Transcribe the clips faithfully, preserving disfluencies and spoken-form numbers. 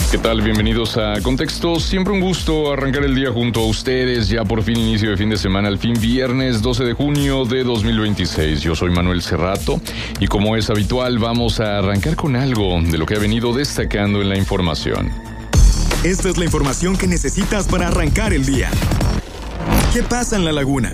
¿Qué tal? Bienvenidos a Contexto. Siempre un gusto arrancar el día junto a ustedes. Ya por fin inicio de fin de semana, al fin viernes doce de junio de dos mil veintiséis. Yo soy Manuel Cerrato y como es habitual vamos a arrancar con algo de lo que ha venido destacando en la información. Esta es la información que necesitas para arrancar el día. ¿Qué pasa en la laguna?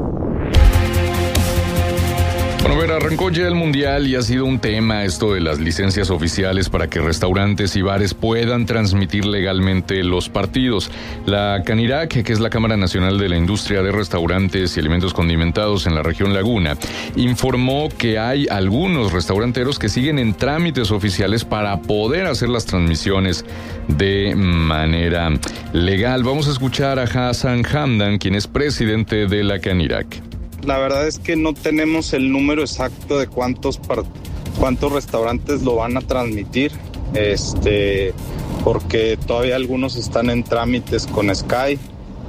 Bueno, a ver, arrancó ya el Mundial y ha sido un tema esto de las licencias oficiales para que restaurantes y bares puedan transmitir legalmente los partidos. La Canirac, que es la Cámara Nacional de la Industria de Restaurantes y Alimentos Condimentados en la región Laguna, informó que hay algunos restauranteros que siguen en trámites oficiales para poder hacer las transmisiones de manera legal. Vamos a escuchar a Hassan Hamdan, quien es presidente de la Canirac. La verdad es que no tenemos el número exacto de cuántos par- cuántos restaurantes lo van a transmitir, este, porque todavía algunos están en trámites con Sky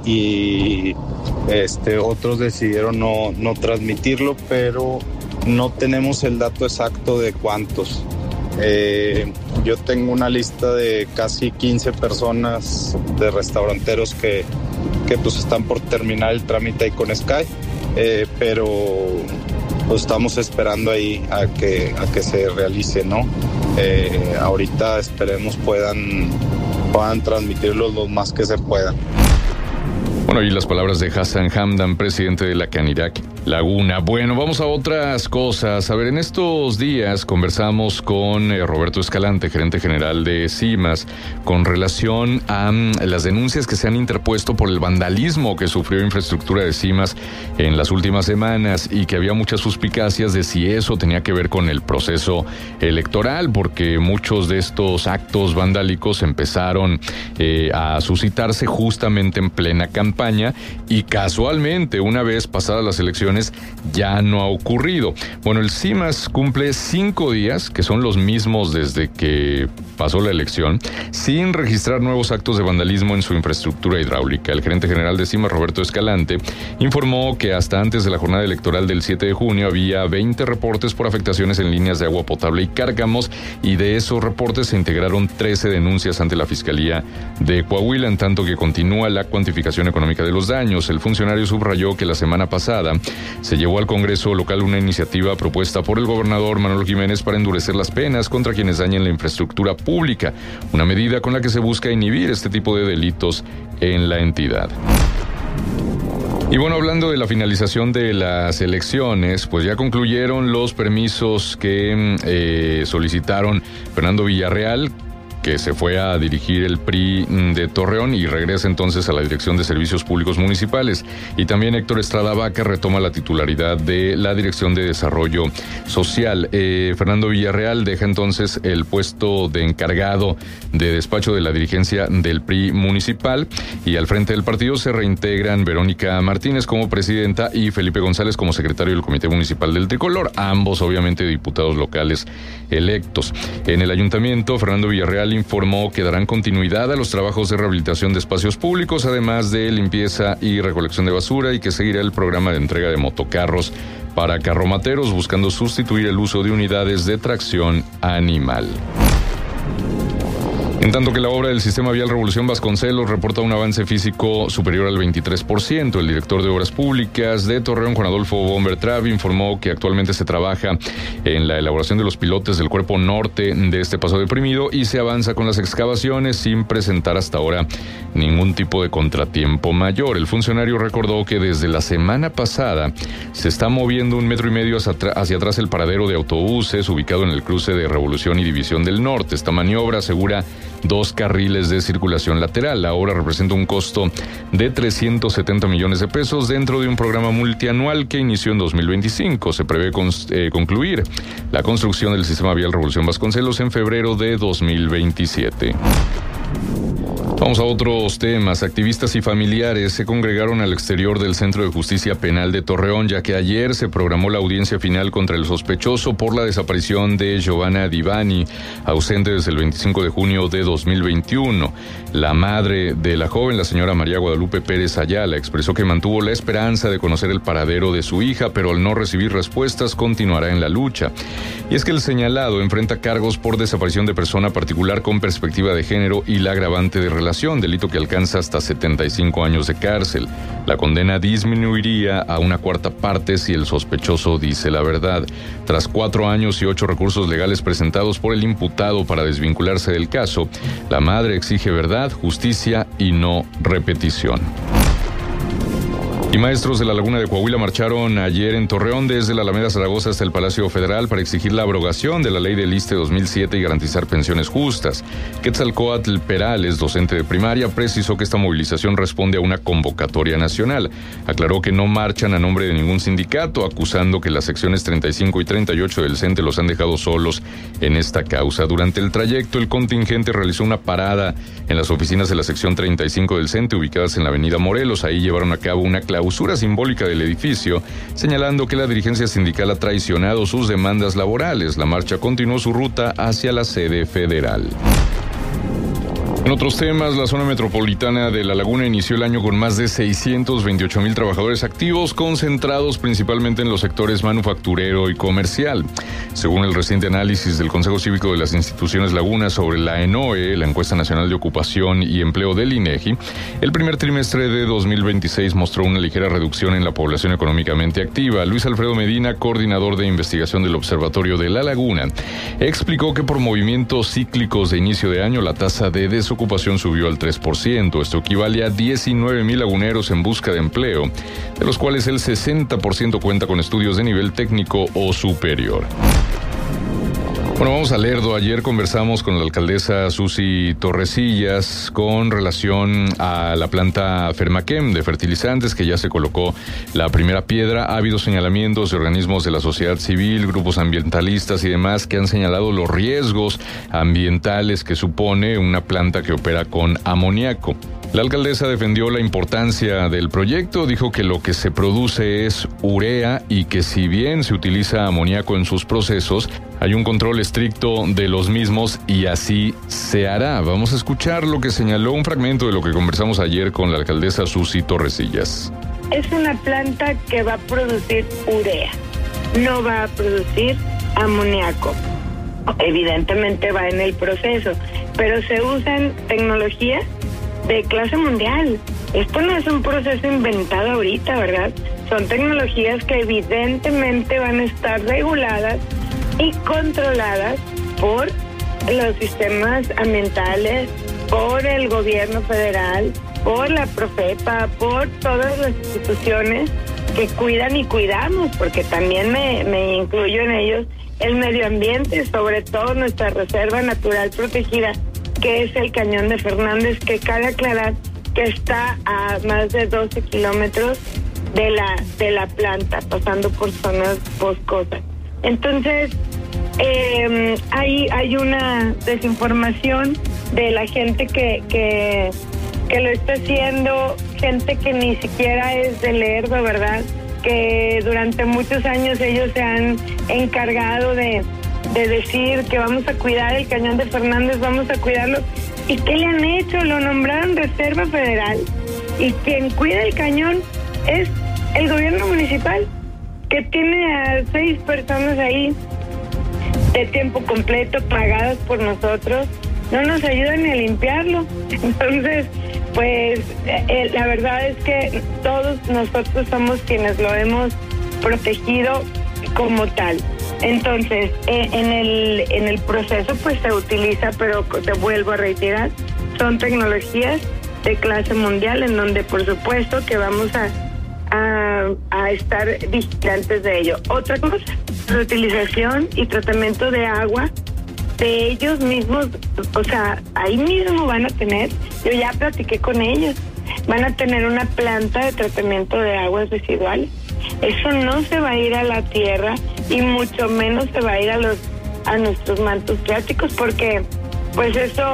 y este, otros decidieron no, no transmitirlo, pero no tenemos el dato exacto de cuántos. Eh, yo tengo una lista de casi quince personas de restauranteros que, que pues están por terminar el trámite ahí con Sky. Eh, pero pues, estamos esperando ahí a que, a que se realice, ¿no? Eh, ahorita esperemos puedan, puedan transmitirlos lo más que se puedan. Bueno, y las palabras de Hassan Hamdan, presidente de la Canirac Laguna. Bueno, vamos a otras cosas. A ver, en estos días conversamos con eh, Roberto Escalante, gerente general de CIMAS, con relación a um, las denuncias que se han interpuesto por el vandalismo que sufrió infraestructura de CIMAS en las últimas semanas y que había muchas suspicacias de si eso tenía que ver con el proceso electoral, porque muchos de estos actos vandálicos empezaron eh, a suscitarse justamente en plena campaña y casualmente, una vez pasadas las elecciones, ya no ha ocurrido. Bueno, el CIMAS cumple cinco días, que son los mismos desde que pasó la elección, sin registrar nuevos actos de vandalismo en su infraestructura hidráulica. El gerente general de CIMAS, Roberto Escalante, informó que hasta antes de la jornada electoral del siete de junio había veinte reportes por afectaciones en líneas de agua potable y cárcamos, y de esos reportes se integraron trece denuncias ante la Fiscalía de Coahuila, en tanto que continúa la cuantificación económica de los daños. El funcionario subrayó que la semana pasada se llevó al Congreso local una iniciativa propuesta por el gobernador Manuel Jiménez para endurecer las penas contra quienes dañen la infraestructura pública, una medida con la que se busca inhibir este tipo de delitos en la entidad. Y bueno, hablando de la finalización de las elecciones, pues ya concluyeron los permisos que eh, solicitaron Fernando Villarreal, que se fue a dirigir el P R I de Torreón y regresa entonces a la Dirección de Servicios Públicos Municipales. Y también Héctor Estrada Vaca retoma la titularidad de la Dirección de Desarrollo Social. Eh, Fernando Villarreal deja entonces el puesto de encargado de despacho de la dirigencia del P R I municipal, y al frente del partido se reintegran Verónica Martínez como presidenta y Felipe González como secretario del Comité Municipal del Tricolor, ambos obviamente diputados locales electos. En el ayuntamiento, Fernando Villarreal informó que darán continuidad a los trabajos de rehabilitación de espacios públicos, además de limpieza y recolección de basura, y que seguirá el programa de entrega de motocarros para carromateros, buscando sustituir el uso de unidades de tracción animal. En tanto que la obra del Sistema Vial Revolución Vasconcelos reporta un avance físico superior al veintitrés por ciento. El director de Obras Públicas de Torreón, Juan Adolfo Bombertrav, informó que actualmente se trabaja en la elaboración de los pilotes del cuerpo norte de este paso deprimido y se avanza con las excavaciones sin presentar hasta ahora ningún tipo de contratiempo mayor. El funcionario recordó que desde la semana pasada se está moviendo un metro y medio hacia, hacia atrás el paradero de autobuses ubicado en el cruce de Revolución y División del Norte. Esta maniobra asegura dos carriles de circulación lateral. La obra representa un costo de trescientos setenta millones de pesos dentro de un programa multianual que inició en dos mil veinticinco. Se prevé con, eh, concluir la construcción del Sistema Vial Revolución Vasconcelos en febrero de dos mil veintisiete. Vamos a otros temas. Activistas y familiares se congregaron al exterior del Centro de Justicia Penal de Torreón, ya que ayer se programó la audiencia final contra el sospechoso por la desaparición de Giovanna Divani, ausente desde el veinticinco de junio de dos mil veintiuno. La madre de la joven, la señora María Guadalupe Pérez Ayala, expresó que mantuvo la esperanza de conocer el paradero de su hija, pero al no recibir respuestas continuará en la lucha. Y es que el señalado enfrenta cargos por desaparición de persona particular con perspectiva de género y la agravante de relación, delito que alcanza hasta setenta y cinco años de cárcel. La condena disminuiría a una cuarta parte si el sospechoso dice la verdad. Tras cuatro años y ocho recursos legales presentados por el imputado para desvincularse del caso, la madre exige verdad, justicia y no repetición. Y maestros de la Laguna de Coahuila marcharon ayer en Torreón desde la Alameda Zaragoza hasta el Palacio Federal para exigir la abrogación de la ley del ISSSTE dos mil siete y garantizar pensiones justas. Quetzalcóatl Perales, docente de primaria, precisó que esta movilización responde a una convocatoria nacional. Aclaró que no marchan a nombre de ningún sindicato, acusando que las secciones treinta y cinco y treinta y ocho del CENTE los han dejado solos en esta causa. Durante el trayecto, el contingente realizó una parada en las oficinas de la sección treinta y cinco del CENTE, ubicadas en la avenida Morelos. Ahí llevaron a cabo una clausura simbólica del edificio, señalando que la dirigencia sindical ha traicionado sus demandas laborales. La marcha continuó su ruta hacia la sede federal. En otros temas, la zona metropolitana de La Laguna inició el año con más de seiscientos veintiocho mil trabajadores activos, concentrados principalmente en los sectores manufacturero y comercial. Según el reciente análisis del Consejo Cívico de las Instituciones Laguna sobre la ENOE, la Encuesta Nacional de Ocupación y Empleo del INEGI, el primer trimestre de dos mil veintiséis mostró una ligera reducción en la población económicamente activa. Luis Alfredo Medina, coordinador de investigación del Observatorio de La Laguna, explicó que por movimientos cíclicos de inicio de año, la tasa de desocupación ocupación subió al tres por ciento. Esto equivale a diecinueve mil laguneros en busca de empleo, de los cuales el sesenta por ciento cuenta con estudios de nivel técnico o superior. Bueno, vamos a Lerdo. Ayer conversamos con la alcaldesa Susi Torresillas con relación a la planta Fermaquem de fertilizantes, que ya se colocó la primera piedra. Ha habido señalamientos de organismos de la sociedad civil, grupos ambientalistas y demás que han señalado los riesgos ambientales que supone una planta que opera con amoníaco. La alcaldesa defendió la importancia del proyecto, dijo que lo que se produce es urea y que si bien se utiliza amoníaco en sus procesos, hay un control estricto de los mismos y así se hará. Vamos a escuchar lo que señaló, un fragmento de lo que conversamos ayer con la alcaldesa Susi Torresillas. Es una planta que va a producir urea, no va a producir amoníaco. Evidentemente va en el proceso, pero se usan tecnologías de clase mundial. Esto no es un proceso inventado ahorita, ¿verdad? Son tecnologías que evidentemente van a estar reguladas y controladas por los sistemas ambientales, por el gobierno federal, por la Profepa, por todas las instituciones que cuidan y cuidamos, porque también me, me incluyo en ellos, el medio ambiente, sobre todo nuestra reserva natural protegida, que es el Cañón de Fernández, que cabe aclarar que está a más de doce kilómetros de la de la planta, pasando por zonas boscosas. Entonces, eh, hay hay una desinformación de la gente que, que, que lo está haciendo, gente que ni siquiera es de Lerdo, ¿verdad? Que durante muchos años ellos se han encargado de de decir que vamos a cuidar el Cañón de Fernández, vamos a cuidarlo. ¿Y qué le han hecho? Lo nombraron Reserva Federal. Y quien cuida el cañón es el gobierno municipal, que tiene a seis personas ahí de tiempo completo, pagadas por nosotros. No nos ayudan ni a limpiarlo. Entonces, pues, eh, la verdad es que todos nosotros somos quienes lo hemos protegido como tal. Entonces, eh, en el en el proceso pues se utiliza, pero te vuelvo a reiterar, son tecnologías de clase mundial en donde por supuesto que vamos a, a, a estar vigilantes de ello. Otra cosa, reutilización y tratamiento de agua de ellos mismos, o sea, ahí mismo van a tener, yo ya platiqué con ellos, van a tener una planta de tratamiento de aguas residuales. Eso no se va a ir a la tierra y mucho menos se va a ir a los a nuestros mantos freáticos, porque pues eso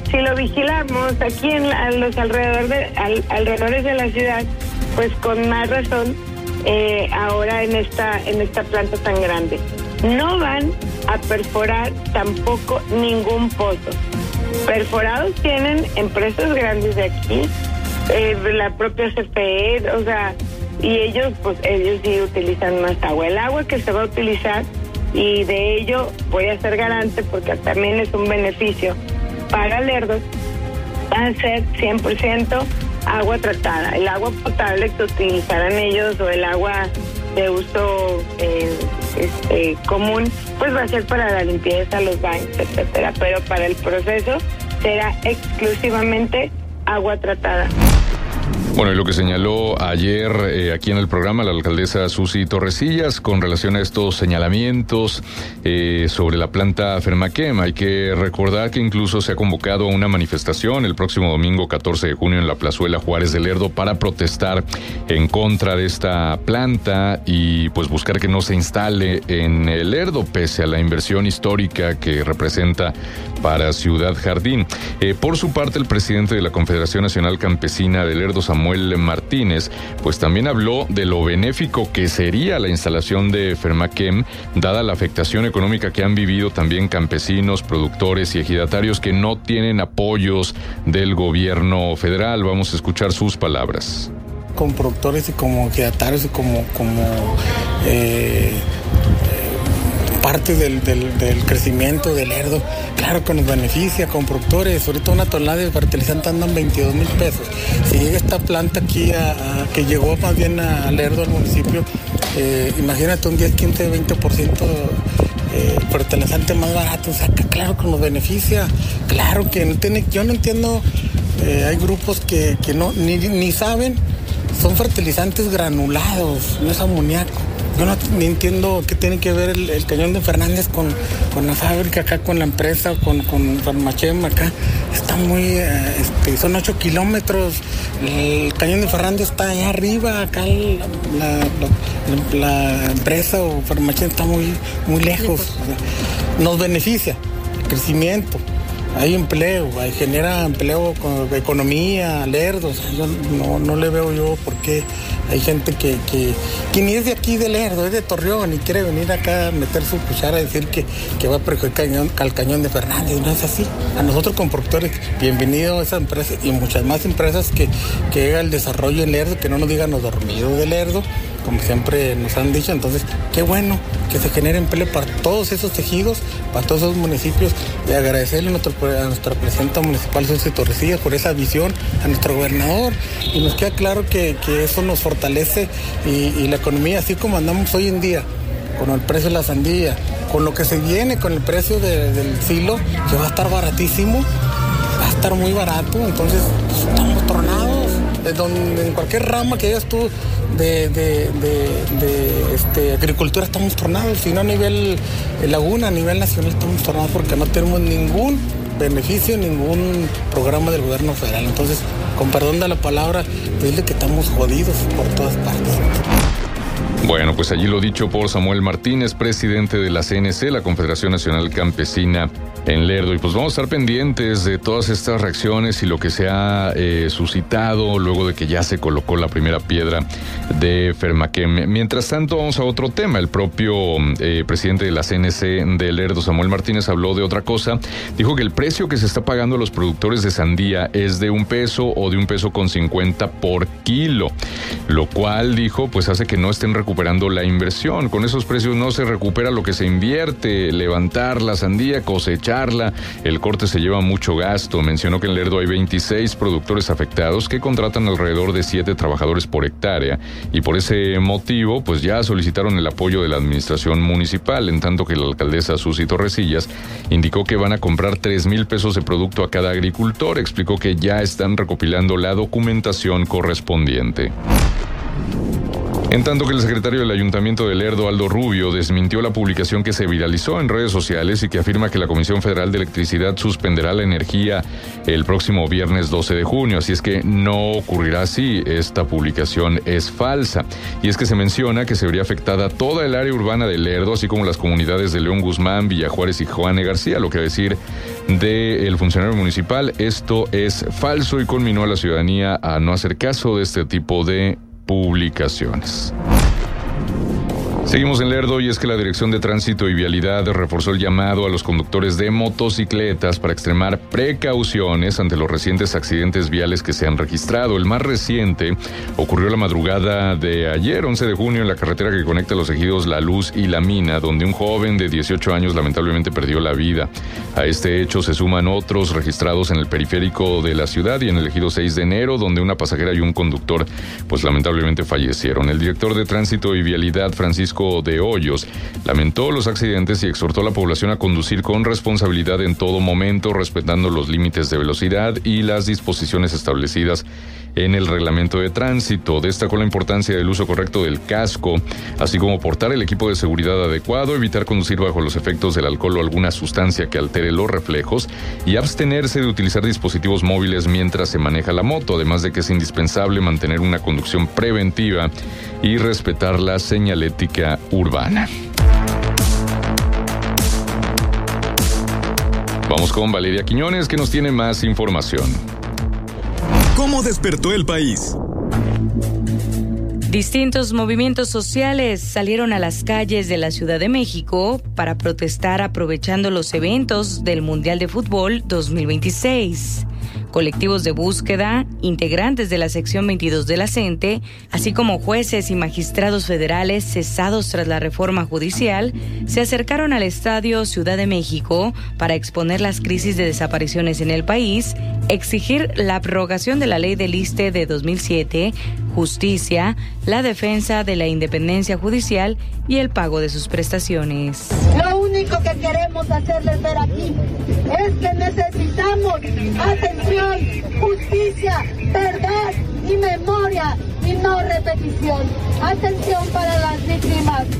si lo vigilamos aquí en la, los alrededor de, al, alrededores de la ciudad, pues con más razón eh, ahora en esta, en esta planta tan grande. No van a perforar tampoco ningún pozo. Perforados tienen empresas grandes de aquí, eh, la propia C F E, o sea, y ellos, pues ellos sí utilizan más agua. El agua que se va a utilizar, y de ello voy a ser garante porque también es un beneficio para Lerdo, va a ser cien por ciento agua tratada. El agua potable que utilizarán ellos o el agua de uso eh, este, común, pues va a ser para la limpieza, los baños, etcétera. Pero para el proceso será exclusivamente agua tratada. Bueno, y lo que señaló ayer eh, aquí en el programa la alcaldesa Susi Torrecillas con relación a estos señalamientos eh, sobre la planta Fermaquem. Hay que recordar que incluso se ha convocado a una manifestación el próximo domingo catorce de junio en la Plazuela Juárez de Lerdo para protestar en contra de esta planta y pues buscar que no se instale en el Lerdo pese a la inversión histórica que representa para Ciudad Jardín. Eh, por su parte, el presidente de la Confederación Nacional Campesina de Lerdo, Samuel Martínez, pues también habló de lo benéfico que sería la instalación de Fermaquem, dada la afectación económica que han vivido también campesinos, productores y ejidatarios que no tienen apoyos del gobierno federal. Vamos a escuchar sus palabras. Con productores y como ejidatarios y como, como eh, parte del, del, del crecimiento del Lerdo, claro que nos beneficia con productores. Ahorita una tonelada de fertilizante andan veintidós mil pesos. Si llega esta planta aquí, a, a, que llegó más bien a Lerdo, al municipio, eh, imagínate un diez, quince, veinte por ciento eh, fertilizante más barato. O sea, que claro que nos beneficia. Claro que no tiene, yo no entiendo, eh, hay grupos que, que no ni, ni saben, son fertilizantes granulados, no es amoníaco. Yo no ni entiendo qué tiene que ver el, el cañón de Fernández con, con la fábrica acá, con la empresa, con, con Fermachem acá. Está muy, eh, este, son ocho kilómetros. El cañón de Fernández está allá arriba, acá la, la, la, la empresa o Fermachem está muy, muy lejos. O sea, nos beneficia el crecimiento. Hay empleo, hay, genera empleo con economía, Lerdo. O sea, yo no, no le veo yo por qué hay gente que, que, que ni es de aquí de Lerdo, es de Torreón y quiere venir acá a meter su cuchara a decir que, que va a perjudicar cañón, al cañón de Fernández. No es así. A nosotros como productores, bienvenido a esa empresa y muchas más empresas que, que haga el desarrollo en Lerdo, que no nos digan los dormidos de Lerdo, como siempre nos han dicho. Entonces, qué bueno que se genere empleo para todos esos tejidos, para todos esos municipios, y agradecerle a, nuestro, a nuestra presidenta municipal, Susi Torrecillas, por esa visión, a nuestro gobernador, y nos queda claro que, que eso nos fortalece y, y la economía, así como andamos hoy en día, con el precio de la sandía, con lo que se viene, con el precio de, del filo, que va a estar baratísimo, va a estar muy barato. Entonces pues, estamos tronados. Donde, en cualquier rama que hayas tú de, de, de, de este, agricultura estamos tronados, si no a nivel eh, laguna, a nivel nacional estamos tronados porque no tenemos ningún beneficio, ningún programa del gobierno federal. Entonces, con perdón de la palabra, decirle que estamos jodidos por todas partes. Bueno, pues allí lo dicho por Samuel Martínez, presidente de la C N C, la Confederación Nacional Campesina en Lerdo. Y pues vamos a estar pendientes de todas estas reacciones y lo que se ha eh, suscitado luego de que ya se colocó la primera piedra de Fermaquem. Mientras tanto, vamos a otro tema. El propio eh, presidente de la C N C de Lerdo, Samuel Martínez, habló de otra cosa. Dijo que el precio que se está pagando a los productores de sandía es de un peso o de un peso con cincuenta por kilo, lo cual, dijo, pues hace que no estén recuperando la inversión. Con esos precios no se recupera lo que se invierte, levantar la sandía, cosecharla, el corte se lleva mucho gasto. Mencionó que en Lerdo hay veintiséis productores afectados que contratan alrededor de siete trabajadores por hectárea y por ese motivo pues ya solicitaron el apoyo de la administración municipal, en tanto que la alcaldesa Susi Torrecillas indicó que van a comprar tres mil pesos de producto a cada agricultor. Explicó que ya están recopilando la documentación correspondiente. En tanto que el secretario del Ayuntamiento de Lerdo, Aldo Rubio, desmintió la publicación que se viralizó en redes sociales y que afirma que la Comisión Federal de Electricidad suspenderá la energía el próximo viernes doce de junio. Así es que no ocurrirá así. Esta publicación es falsa. Y es que se menciona que se vería afectada toda el área urbana de Lerdo, así como las comunidades de León Guzmán, Villa Juárez y Juan E. García. Lo que decir del funcionario municipal, esto es falso, y conminó a la ciudadanía a no hacer caso de este tipo de publicaciones. Seguimos en Lerdo, y es que la Dirección de Tránsito y Vialidad reforzó el llamado a los conductores de motocicletas para extremar precauciones ante los recientes accidentes viales que se han registrado. El más reciente ocurrió la madrugada de ayer, once de junio, en la carretera que conecta los ejidos La Luz y La Mina, donde un joven de dieciocho años lamentablemente perdió la vida. A este hecho se suman otros registrados en el periférico de la ciudad y en el ejido seis de enero, donde una pasajera y un conductor pues lamentablemente fallecieron. El director de Tránsito y Vialidad, Francisco de Hoyos, lamentó los accidentes y exhortó a la población a conducir con responsabilidad en todo momento, respetando los límites de velocidad y las disposiciones establecidas en el reglamento de tránsito. Destacó la importancia del uso correcto del casco, así como portar el equipo de seguridad adecuado, evitar conducir bajo los efectos del alcohol o alguna sustancia que altere los reflejos y abstenerse de utilizar dispositivos móviles mientras se maneja la moto, además de que es indispensable mantener una conducción preventiva y respetar la señalética urbana. Vamos con Valeria Quiñones, que nos tiene más información. ¿Cómo despertó el país? Distintos movimientos sociales salieron a las calles de la Ciudad de México para protestar aprovechando los eventos del Mundial de Fútbol dos mil veintiséis. Colectivos de búsqueda, integrantes de la sección veintidós de la CENTE, así como jueces y magistrados federales cesados tras la reforma judicial, se acercaron al Estadio Ciudad de México para exponer las crisis de desapariciones en el país, exigir la abrogación de la ley del I S S S T E de dos mil siete, justicia, la defensa de la independencia judicial y el pago de sus prestaciones. Lo único que queremos hacerles ver aquí es que necesitamos atención, justicia, verdad y memoria y no repetición. Atención para las víctimas.